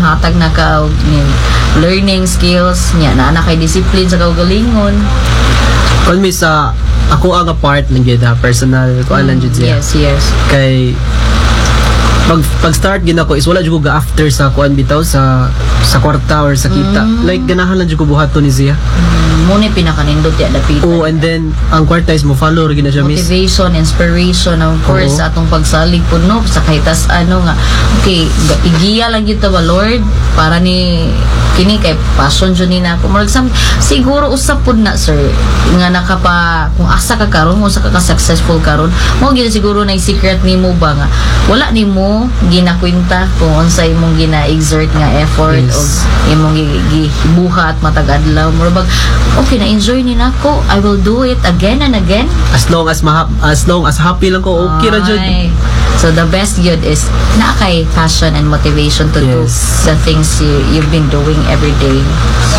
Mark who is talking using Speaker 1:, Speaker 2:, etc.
Speaker 1: hatag na ka og learning skills nya na kay discipline sa kaugalingon.
Speaker 2: Kung may sa ako ang part lang yun personal ko lang yun siya.
Speaker 1: Yes.
Speaker 2: Kay pag start gina ko is wala jud ko ga after sa kuan bitaw sa kwarta or sa kita. Like ganahan lang jud ko buhaton ni siya.
Speaker 1: Muna pinakanindot ya dapitan.
Speaker 2: Oh, and then ang kwarta is mo follow gina siya miss.
Speaker 1: Motivation, inspiration, of course, sa atong pagsalig po no sa kaitas nga okay, igiya lang gyud ta ba Lord para ni kini kay passion jud ni nako. Siguro usap pud na sir nga nakapa kung asa ka karon mo sa ka successful karon mo gyud siguro na secret nimo ba nga wala nimo ginakwenta kung unsay imong gina-exert nga effort o imong gibuhat matag adlaw mo bag okay na enjoy ni nako, I will do it again and again
Speaker 2: as long as happy lang ko okay ra jud.
Speaker 1: So the best yun is na kay passion and motivation to do the things you've been doing every day.